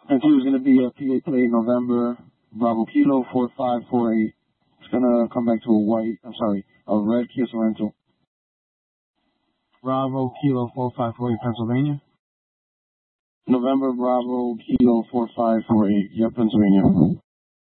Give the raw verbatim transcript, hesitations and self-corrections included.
And two is going to be a P A plate November Bravo Kilo four five four eight. It's going to come back to a white, I'm sorry, a red Kia Sorento. Bravo Kilo four five four eight, Pennsylvania. November Bravo Kilo four five four eight, yep, Pennsylvania.